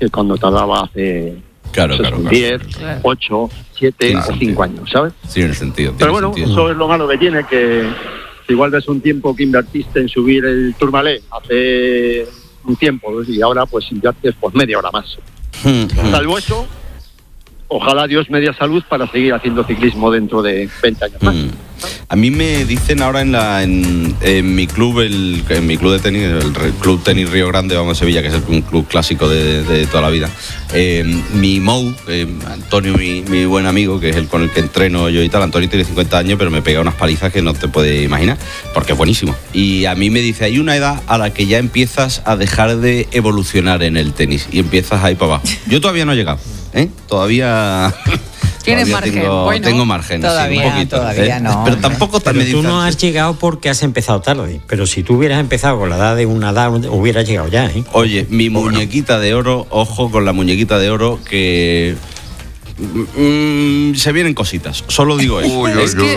que cuando tardaba hace Claro. 10, 8, 7 o 5 años, ¿sabes? Sí, en el sentido. Pero bueno, eso es lo malo que tiene, que igual ves un tiempo que invertiste en subir el Tourmalet hace un tiempo y ahora pues inviertes pues media hora más. Salvo eso, ojalá Dios me dé salud para seguir haciendo ciclismo dentro de 20 años más. A mí me dicen ahora en mi club, en mi club de tenis, el Club Tenis Río Grande, vamos a Sevilla, que es un club clásico de toda la vida. Mi Mou, Antonio, mi buen amigo, que es el con el que entreno yo y tal. Antonio tiene 50 años, pero me pega unas palizas que no te puedes imaginar, porque es buenísimo. Y a mí me dice, hay una edad a la que ya empiezas a dejar de evolucionar en el tenis y empiezas a ir para abajo. Yo todavía no he llegado, Todavía... Tienes margen. Tengo margen, todavía, sí, un poquito. todavía no. Pero tampoco tan Pero tú no has llegado porque has empezado tarde. Pero si tú hubieras empezado con la edad de una edad, hubieras llegado ya, ¿eh? Oye, mi muñequita de oro, ojo con la muñequita de oro, que... se vienen cositas, solo digo eso. Es que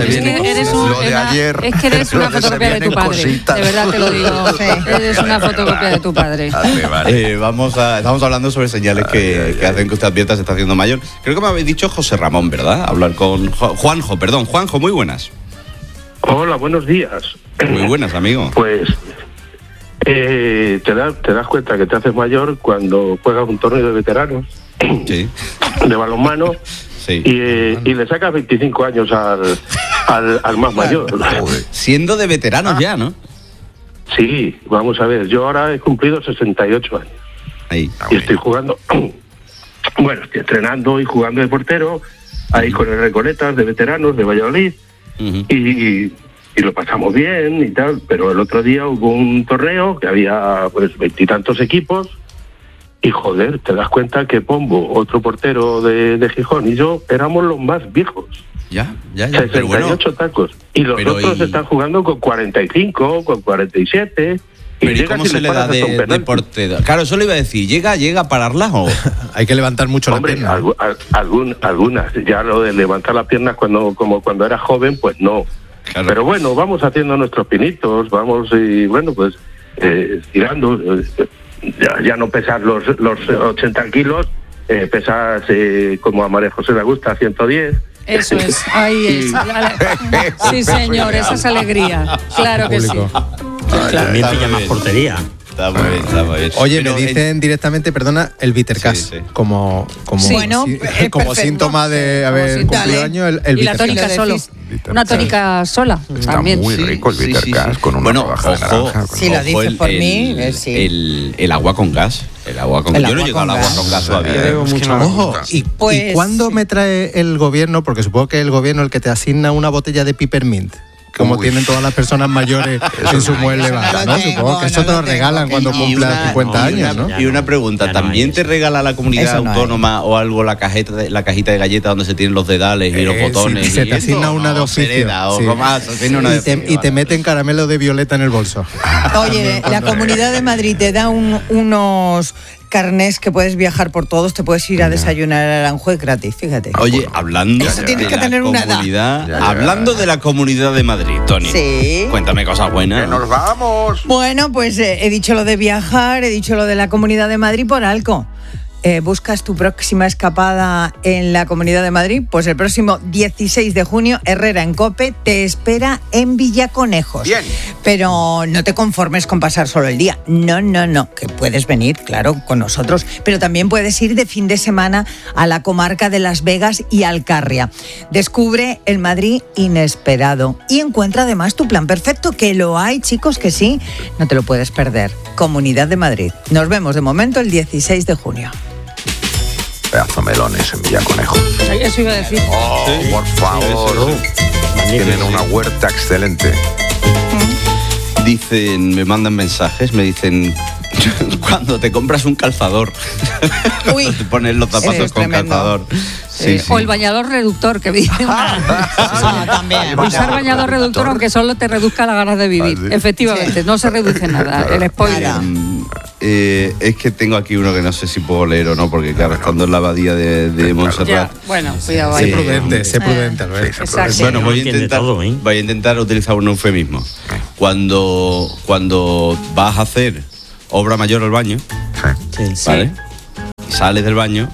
eres una fotocopia de tu padre. Cositas. De verdad te lo digo. Eres una fotocopia de tu padre. Estamos hablando sobre señales que hacen que usted advierta se está haciendo mayor. Creo que me habéis dicho José Ramón, ¿verdad? Hablar con Juanjo, muy buenas. Hola, buenos días. Muy buenas, amigo. Pues te das cuenta que te haces mayor cuando juegas un torneo de veteranos. Sí. De balonmano. Sí. Y le sacas 25 años al más mayor. Siendo de veteranos ya, ¿no? Sí, vamos a ver, yo ahora he cumplido 68 años. Ahí. Y estoy jugando, bueno, estoy entrenando y jugando de portero, ahí con el Recoletas de veteranos de Valladolid, y lo pasamos bien y tal, pero el otro día hubo un torneo que había pues 20 y tantos equipos, y joder, te das cuenta que Pombo, otro portero de Gijón, y yo éramos los más viejos. Ya. 68 tacos. Y los otros están jugando con 45, con 47. Pero ¿y cómo se le da de portero? Claro, eso le iba a decir. ¿Llega a pararlas o...? Hay que levantar mucho la pierna. Algunas. Ya lo de levantar las piernas como cuando era joven, pues no. Claro. Pero bueno, vamos haciendo nuestros pinitos, vamos y bueno, pues tirando... Ya no pesas los 80 kilos, pesas como a María José le gusta, 110. Eso es, ahí es. Sí, señor, esa es alegría. Claro que sí. También pilla más portería. Está muy bien. Oye, pero me dicen directamente, perdona, el Bittercast, como síntoma de haber cumplido años, el y la tónica solo. Una tónica sola. Está también. muy rico el Bittercast con una rodaja de naranja. Si lo dices por mí, el agua con gas. Yo no he llegado al agua con gas todavía. Ojo, ¿y cuándo me trae el gobierno? Porque supongo que el gobierno el que te asigna una botella de Peppermint, como tienen todas las personas mayores en su muelle baja, ¿no? Supongo que eso te lo regalan cuando cumplas 50 años, ¿no? Y una pregunta, ¿también te regala la comunidad autónoma o algo la cajita de galletas donde se tienen los dedales y los botones? Se te asigna una de oficio. Y te meten caramelo de violeta en el bolso. Oye, la Comunidad de Madrid te da unos carnés que puedes viajar por todos, te puedes ir a desayunar a Aranjuez gratis, fíjate. Oye, hablando de la Comunidad de Madrid, Tony. Sí. Cuéntame cosas buenas. ¡Que nos vamos! Bueno, pues he dicho lo de viajar, he dicho lo de la Comunidad de Madrid por algo. ¿Buscas tu próxima escapada en la Comunidad de Madrid? Pues el próximo 16 de junio, Herrera en COPE te espera en Villaconejos. Bien. Pero no te conformes con pasar solo el día. No, que puedes venir, claro, con nosotros, pero también puedes ir de fin de semana a la comarca de Las Vegas y Alcarria. Descubre el Madrid inesperado y encuentra además tu plan perfecto, que lo hay, chicos, que sí, no te lo puedes perder. Comunidad de Madrid. Nos vemos de momento el 16 de junio. Pedazo melones en Villaconejos. Eso iba a decir. Por favor. Tienen una huerta excelente. Me mandan mensajes, me dicen, cuando te compras un calzador, Uy, te pones los zapatos con calzador. Sí. O el bañador reductor, que dice también. Usar bañador reductor, aunque solo te reduzca las ganas de vivir. Efectivamente, no se reduce nada. El spoiler. Es que tengo aquí uno que no sé si puedo leer o no, porque claro, estando en la abadía de Montserrat. Bueno, cuidado Sé ahí. prudente, Albert. Exacto. Bueno, voy a intentar utilizar un eufemismo. Cuando vas a hacer obra mayor al baño, Sí. ¿vale? sales del baño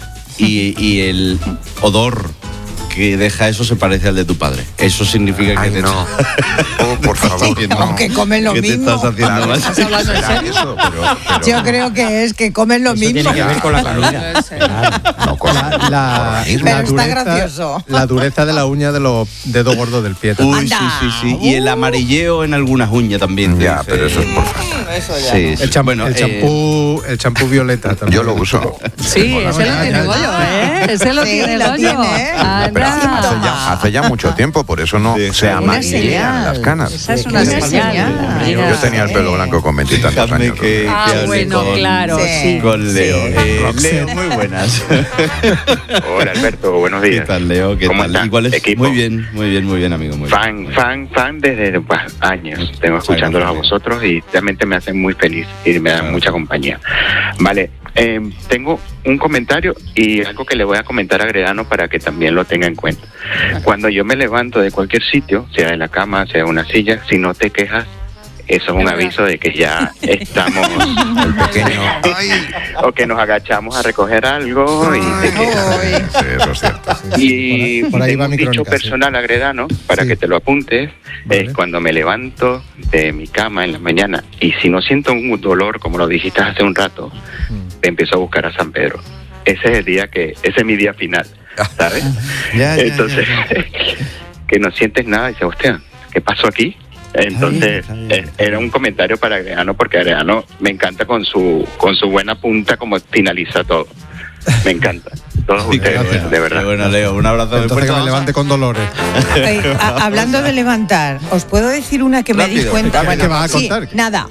y el odor que deja eso se parece al de tu padre. Eso significa que te no. Oh, por favor, no. Que comen lo que mismo. te estás haciendo mal. ¿Estás hablando en serio? Eso, pero Yo creo que es que comen lo mismo. Tiene que ver con la comida. no con Pero está gracioso. La dureza de la uña de los dedos gordos del pie. Uy, sí. Y el amarilleo en algunas uñas también. Ya, pero eso es por favor. Sí. El champú violeta también. Yo lo uso. Sí, ese lo tiene Goyo, ¿eh? Ese lo tiene Goyo. Pero hace ya mucho tiempo, por eso no se amarillean las canas. Esa es una señal. Yo tenía el pelo blanco con 20 y tantos años. Bueno, claro, sí. Con Leo. Leo, muy buenas. Hola, Alberto, buenos días. ¿Qué tal, Leo? ¿Cómo estás? ¿Y cuál es? Equipo. Muy bien, amigo. Muy bien. Fan desde años. Tengo escuchándolos a vosotros y realmente me hacen muy feliz y me dan mucha compañía. Vale, tengo un comentario y algo que le voy a comentar a Gredano para que también lo tenga en cuenta. Cuando yo me levanto de cualquier sitio, sea de la cama, sea de una silla, si no te quejas, eso es un aviso de que ya estamos el pequeño o que nos agachamos a recoger algo y te quejas. Sí, eso es cierto. Y por ahí tengo va un mi dicho crónica, personal a Gredano para que te lo apuntes. Vale. Es cuando me levanto de mi cama en la mañana y si no siento un dolor, como lo dijiste hace un rato, empiezo a buscar a San Pedro. Ese es el día ese es mi día final, ¿sabes? Entonces, que no sientes nada y dices, hostia, ¿qué pasó aquí? Entonces, era un comentario para Gredano, porque Gredano me encanta con su buena punta como finaliza todo. Me encanta. Todos ustedes, de verdad. Bueno, Leo, un abrazo. Entonces que me levante con dolores. Hablando de levantar, ¿os puedo decir una que me di cuenta? ¿Qué vas a contar? Nada.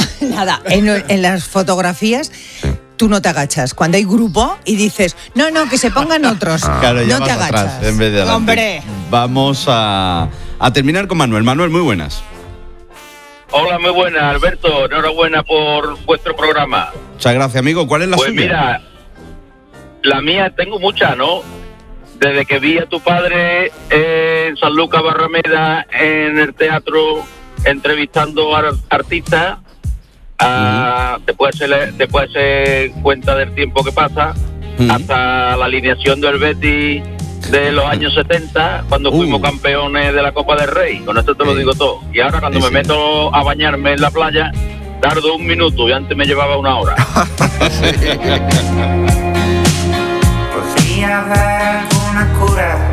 En las fotografías tú no te agachas. Cuando hay grupo y dices, no, que se pongan otros, Claro, ya no te vas atrás, agachas. en vez de adelante. Hombre. Vamos a terminar con Manuel. Manuel, muy buenas. Hola, muy buenas, Alberto. Enhorabuena por vuestro programa. Muchas gracias, amigo. ¿Cuál es la Pues suya? mira, la mía tengo muchas, ¿no? Desde que vi a tu padre en San Lucas Barrameda, en el teatro, entrevistando a artistas, te puedes hacer cuenta del tiempo que pasa, hasta la alineación del Betis de los años 70, cuando fuimos campeones de la Copa del Rey. Con esto te lo digo todo. Y ahora cuando me meto a bañarme en la playa, tardo 1 minuto y antes me llevaba 1 hora. Podría haber alguna cura